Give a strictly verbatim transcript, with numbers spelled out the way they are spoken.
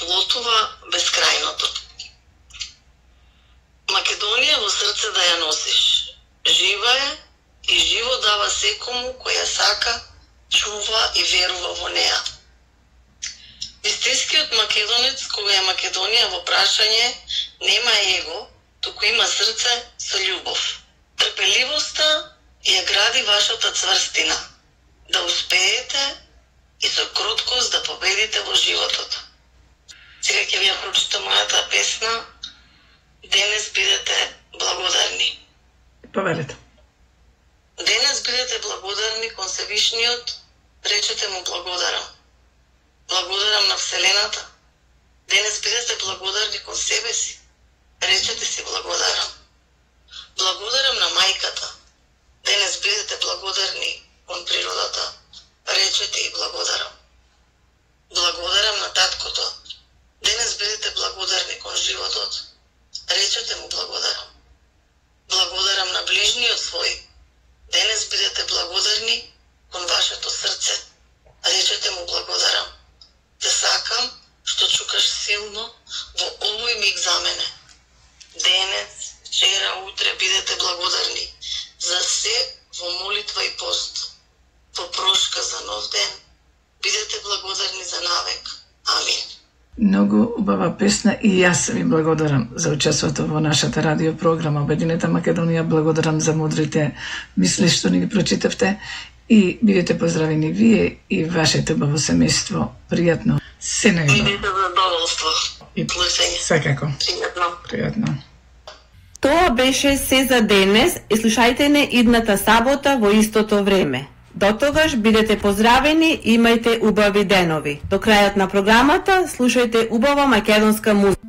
злотува безкрајното. Македонија во срце да ја носиш. Жива е и живо дава секому кој ја сака, чува и верува во неа. Вистинскиот македонец, кога е Македонија во прашање, нема его, туку има срце со љубов. Трпеливоста ја гради вашата цврстина, да успеете и со кроткост да победите во животот. Сега ќе ви ја прочитам мојата песна Денес бидете благодарни. Повелете. Денес бидете благодарни кон Севишниот, речете му благодарам. Благодарам на Вселената. Денес бидете благодарни кон себе си, речете си благодарам. Благодарам на мајката. Денес бидете благодарни кон природата, речете и благодарам. Благодарам на таткото. Денес бидете благодарни кон животот, речете му благодарам. Благодарам на ближниот свој. Денес бидете благодарни кон вашето срце, речете му благодарам. Те сакам што чукаш силно во овој миг за мене. Денес, вчера, утре бидете благодарни за се во молитва и пост. Во прошка за нов ден, бидете благодарни за навек. Амин. Многу убава песна и јас ви благодарам за учеството во нашата радиопрограма Обединета Македонија. Благодарам за мудрите мисли што ни ги прочитавте и бидете поздравени вие и вашето убаво семејство. Пријатно. Се најубаво. Бидете задоволство. И Слушање. секако. Пријатно. Пријатно. Тоа беше се за денес и слушајте не идната сабота во истото време. До тогаш бидете поздравени и имајте убави денови. До крајот на програмата слушајте убава македонска музика.